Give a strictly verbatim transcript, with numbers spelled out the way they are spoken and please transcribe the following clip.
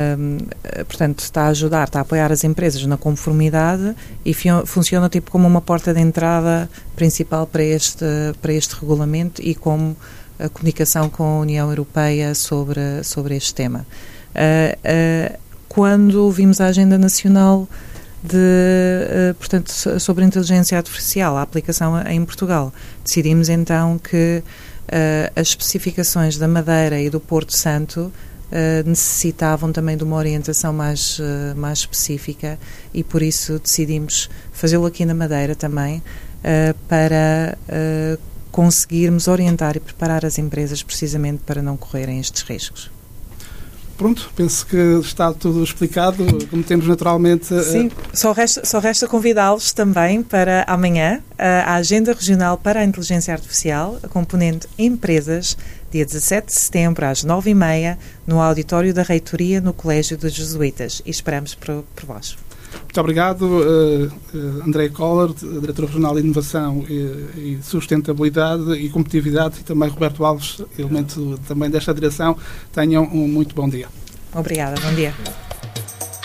Portanto, está a ajudar, está a apoiar as empresas na conformidade e fio, funciona tipo como uma porta de entrada principal para este, para este regulamento e como a comunicação com a União Europeia sobre, sobre este tema. Uh, uh, quando vimos a Agenda Nacional de, uh, portanto, sobre a Inteligência Artificial, a aplicação em Portugal, decidimos então que uh, as especificações da Madeira e do Porto Santo Uh, necessitavam também de uma orientação mais, uh, mais específica e por isso decidimos fazê-lo aqui na Madeira também uh, para uh, conseguirmos orientar e preparar as empresas precisamente para não correrem estes riscos. Pronto, penso que está tudo explicado, como temos naturalmente... Sim, uh... só resta, só resta convidá-los também para amanhã a Agenda Regional para a Inteligência Artificial, a componente Empresas, dia dezassete de setembro, às nove e meia, no auditório da Reitoria, no Colégio dos Jesuítas. E esperamos por, por vós. Muito obrigado, uh, uh, André Koller, Diretor Regional de Inovação e, e Sustentabilidade e Competitividade, e também Roberto Alves, elemento também desta direção. Tenham um muito bom dia. Obrigada, bom dia.